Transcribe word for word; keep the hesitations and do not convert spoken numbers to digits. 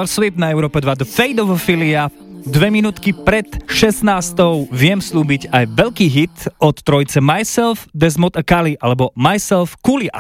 Taylor Swift na Európe dva, The Fate of Ophelia. Dve minútky pred šestnástou viem slúbiť aj veľký hit od trojce Myself, Desmond a Kali, alebo Myself, Kuli a